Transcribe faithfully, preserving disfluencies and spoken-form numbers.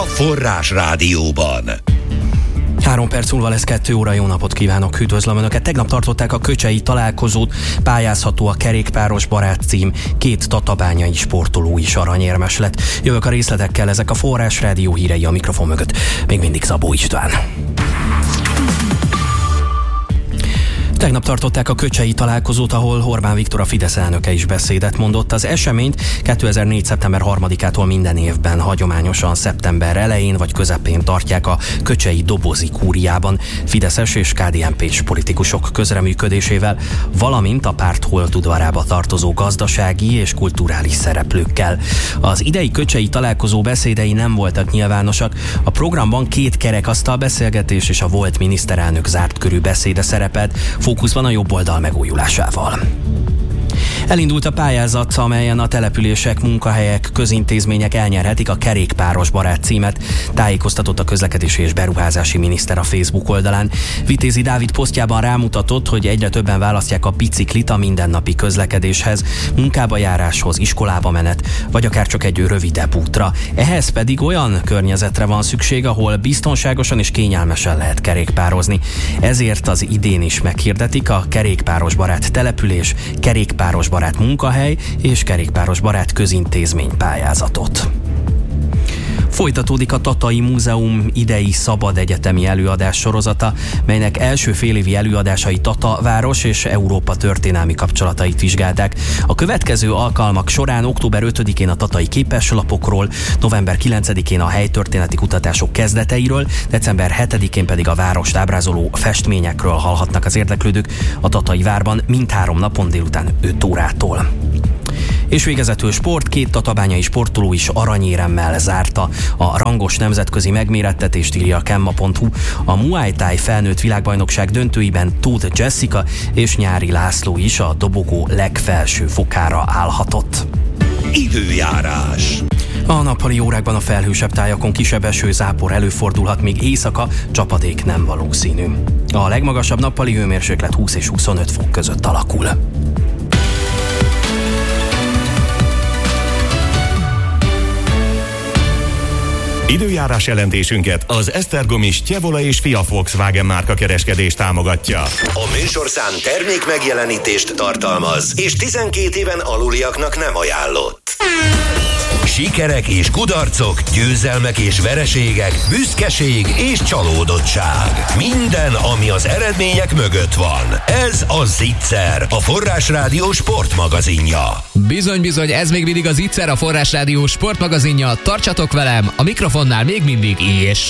Forrás Rádióban. Három perc múlva lesz kettő óra, jó napot kívánok, üdvözlöm Önöket. Tegnap tartották a köcsei találkozót, pályázható a kerékpáros barát cím, két tatabányai sportoló is aranyérmes lett. Jövök a részletekkel, ezek a Forrás Rádió hírei, a mikrofon mögött még mindig Szabó István. Tegnap tartották a köcsei találkozót, ahol Orbán Viktor, a Fidesz elnöke is beszédet mondott. Az eseményt kétezer-négy. szeptember harmadikától minden évben hagyományosan szeptember elején vagy közepén tartják a köcsei Dobozi kúriában fideszes és ká dé en pés politikusok közreműködésével, valamint a párt holdudvarába tartozó gazdasági és kulturális szereplőkkel. Az idei köcsei találkozó beszédei nem voltak nyilvánosak. A programban két kerekasztal beszélgetés és a volt miniszterelnök zárt körű beszéde szerepelt, fókuszban a jobb oldal megújulásával. Elindult a pályázat, amelyen a települések, munkahelyek, közintézmények elnyerhetik a kerékpáros barát címet, tájékoztatott a közlekedési és beruházási miniszter a Facebook oldalán. Vitézi Dávid posztjában rámutatott, hogy egyre többen választják a biciklit a mindennapi közlekedéshez, munkába járáshoz, iskolába menet, vagy akár csak egy rövidebb útra. Ehhez pedig olyan környezetre van szükség, ahol biztonságosan és kényelmesen lehet kerékpározni. Ezért az idén is meghirdetik a kerékpáros barát település, kerékpáros barát munkahely és kerékpáros barát közintézmény pályázatot. Folytatódik a Tatai Múzeum idei szabad egyetemi előadás sorozata, melynek első félévi előadásai Tata város és Európa történelmi kapcsolatait vizsgálták. A következő alkalmak során október ötödikén a tatai képeslapokról, november kilencedikén a helytörténeti kutatások kezdeteiről, december hetedikén pedig a várost ábrázoló festményekről hallhatnak az érdeklődők a tatai várban mindhárom napon délután öt órától. És végezetül sport, két tatabányai sportoló is aranyéremmel zárta a rangos nemzetközi megmérettetést, írja a Kemma pont hu. A Muay Thai felnőtt világbajnokság döntőiben Tóth Jessica és Nyári László is a dobogó legfelső fokára állhatott. Időjárás. A nappali órákban a felhősebb tájakon kisebb eső, zápor előfordulhat, míg éjszaka csapadék nem valószínű. A legmagasabb nappali hőmérséklet húsz és huszonöt fok között alakul. Időjárás jelentésünket az Esztergomi Stjevola és Fia Volkswagen márka kereskedés támogatja. A műsorszám termék megjelenítést tartalmaz, és tizenkét éven aluliaknak nem ajánlott. Sikerek és kudarcok, győzelmek és vereségek, büszkeség és csalódottság. Minden, ami az eredmények mögött van. Ez a Zicser, a Forrás Rádió sportmagazinja. Bizony, bizony, ez még mindig a Zicser, a Forrás Rádió sportmagazinja. Tartsatok velem, a mikrofonnál még mindig és